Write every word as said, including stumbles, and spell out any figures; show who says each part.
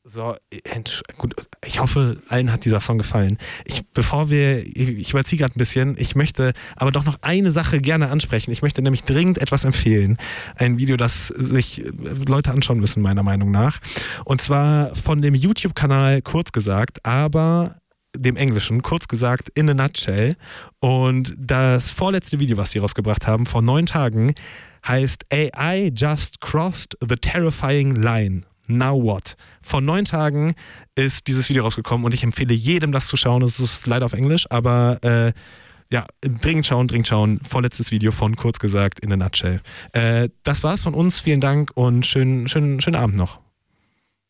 Speaker 1: So, gut, ich hoffe, allen hat dieser Song gefallen. Ich, bevor wir, ich überziehe gerade ein bisschen, ich möchte aber doch noch eine Sache gerne ansprechen. Ich möchte nämlich dringend etwas empfehlen. Ein Video, das sich Leute anschauen müssen, meiner Meinung nach. Und zwar von dem YouTube-Kanal Kurz gesagt, aber dem Englischen, kurz gesagt, in a nutshell. Und das vorletzte Video, was sie rausgebracht haben, vor neun Tagen, heißt A I just crossed the terrifying line. Now what? Vor neun Tagen ist dieses Video rausgekommen und ich empfehle jedem, das zu schauen. Es ist leider auf Englisch, aber äh, ja, dringend schauen, dringend schauen. Vorletztes Video von Kurz gesagt in a nutshell. Äh, das war's von uns. Vielen Dank und schönen, schönen, schönen Abend noch.